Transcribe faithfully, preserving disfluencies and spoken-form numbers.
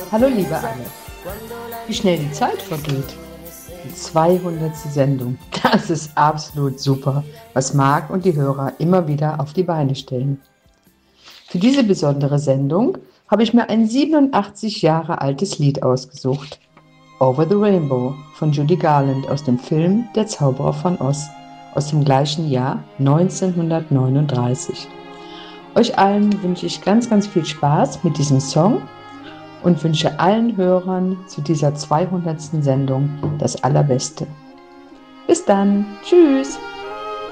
Hallo liebe Anne, wie schnell die Zeit vergeht. Die zweihundertste Sendung, das ist absolut super, was Marc und die Hörer immer wieder auf die Beine stellen. Für diese besondere Sendung habe ich mir ein siebenundachtzig Jahre altes Lied ausgesucht. Over the Rainbow von Judy Garland aus dem Film Der Zauberer von Oz aus dem gleichen Jahr neunzehnhundertneununddreißig. Euch allen wünsche ich ganz, ganz viel Spaß mit diesem Song und wünsche allen Hörern zu dieser zweihundertsten Sendung das Allerbeste. Bis dann. Tschüss.